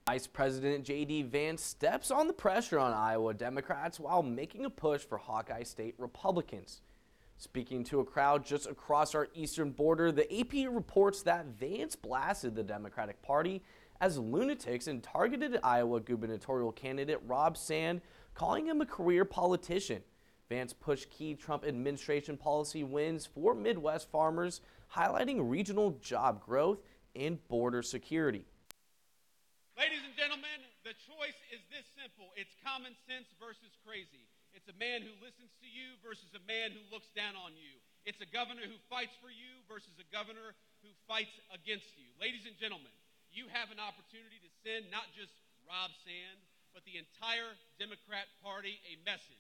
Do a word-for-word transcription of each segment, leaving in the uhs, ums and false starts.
Vice President J D Vance steps on the pressure on Iowa Democrats while making a push for Hawkeye State Republicans. Speaking to a crowd just across our eastern border, the A P reports that Vance blasted the Democratic Party as lunatics and targeted Iowa gubernatorial candidate Rob Sand, calling him a career politician. Vance pushed key Trump administration policy wins for Midwest farmers, highlighting regional job growth and border security. Ladies and gentlemen, the choice is this simple. It's common sense versus crazy. It's a man who listens to you versus a man who looks down on you. It's a governor who fights for you versus a governor who fights against you. Ladies and gentlemen, you have an opportunity to send not just Rob Sand, but the entire Democrat Party a message.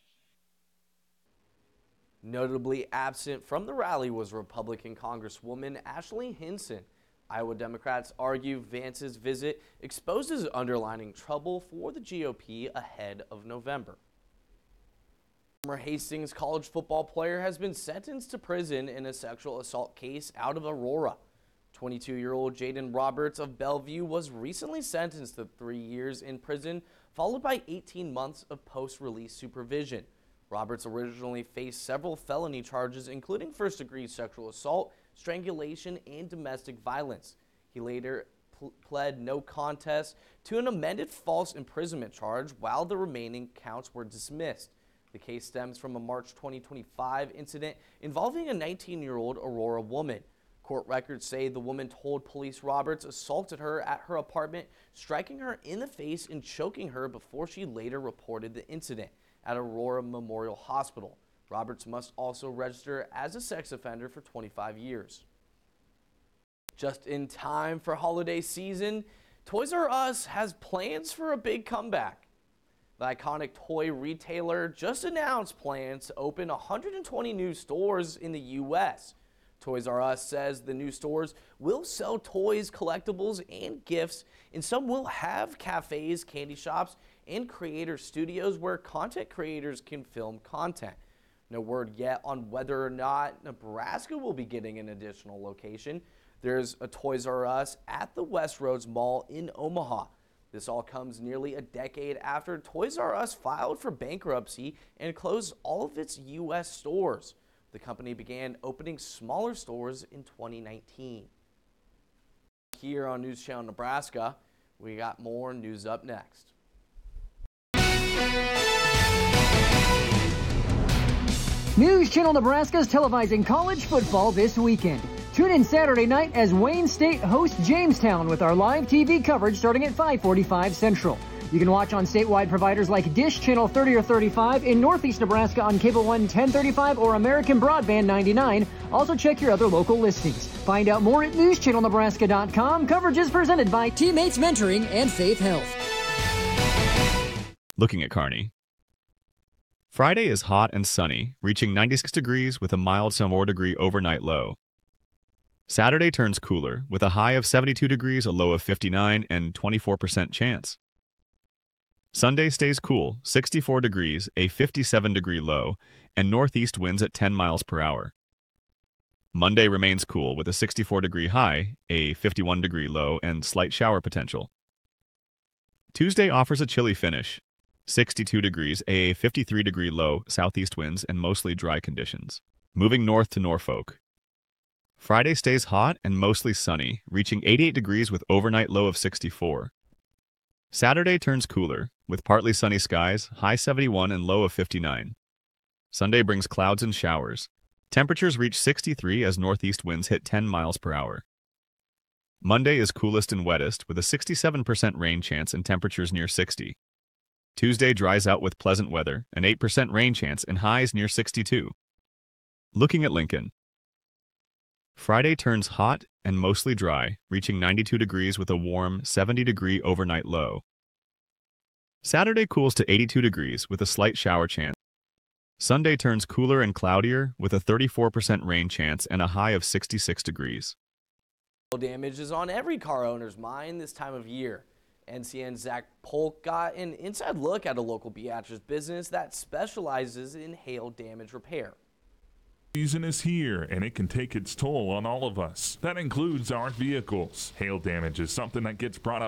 Notably absent from the rally was Republican Congresswoman Ashley Hinson. Iowa Democrats argue Vance's visit exposes underlying trouble for the G O P ahead of November. Former Hastings college football player has been sentenced to prison in a sexual assault case out of Aurora. twenty-two-year-old Jaden Roberts of Bellevue was recently sentenced to three years in prison, followed by eighteen months of post-release supervision. Roberts originally faced several felony charges, including first-degree sexual assault, strangulation, and domestic violence. He later pl- pled no contest to an amended false imprisonment charge, while the remaining counts were dismissed. The case stems from a March twenty twenty-five incident involving a nineteen-year-old Aurora woman. Court records say the woman told police Roberts assaulted her at her apartment, striking her in the face and choking her before she later reported the incident at Aurora Memorial Hospital. Roberts must also register as a sex offender for twenty-five years. Just in time for holiday season, Toys R Us has plans for a big comeback. The iconic toy retailer just announced plans to open one hundred twenty new stores in the U S Toys R Us says the new stores will sell toys, collectibles, and gifts, and some will have cafes, candy shops, and creator studios where content creators can film content. No word yet on whether or not Nebraska will be getting an additional location. There's a Toys R Us at the Westroads Mall in Omaha. This all comes nearly a decade after Toys R Us filed for bankruptcy and closed all of its U S stores. The company began opening smaller stores in twenty nineteen. Here on News Channel Nebraska, we got more news up next. News Channel Nebraska is televising college football this weekend. Tune in Saturday night as Wayne State hosts Jamestown with our live T V coverage starting at five forty-five Central. You can watch on statewide providers like Dish Channel thirty or thirty-five, in Northeast Nebraska on Cable One ten thirty-five or American Broadband ninety-nine. Also check your other local listings. Find out more at news channel nebraska dot com. Coverage is presented by Teammates Mentoring and Faith Health. Looking at Kearney. Friday is hot and sunny, reaching ninety-six degrees with a mild some more degree overnight low. Saturday turns cooler, with a high of seventy-two degrees, a low of fifty-nine, and twenty-four percent chance. Sunday stays cool, sixty-four degrees, a fifty-seven degree low, and northeast winds at ten miles per hour. Monday remains cool with a sixty-four degree high, a fifty-one degree low, and slight shower potential. Tuesday offers a chilly finish, sixty-two degrees, a fifty-three degree low, southeast winds, and mostly dry conditions. Moving north to Norfolk. Friday stays hot and mostly sunny, reaching eighty-eight degrees with overnight low of sixty-four. Saturday turns cooler, with partly sunny skies, high seventy-one and low of fifty-nine. Sunday brings clouds and showers. Temperatures reach sixty-three as northeast winds hit ten miles per hour. Monday is coolest and wettest, with a sixty-seven percent rain chance and temperatures near sixty. Tuesday dries out with pleasant weather, an eight percent rain chance and highs near sixty-two. Looking at Lincoln. Friday turns hot and mostly dry, reaching ninety-two degrees with a warm seventy degree overnight low. Saturday cools to eighty-two degrees with a slight shower chance. Sunday turns cooler and cloudier with a thirty-four percent rain chance and a high of sixty-six degrees. Damage is on every car owner's mind this time of year. N C N's Zach Polk got an inside look at a local Beatrice business that specializes in hail damage repair. Season is here, and it can take its toll on all of us. That includes our vehicles. Hail damage is something that gets brought up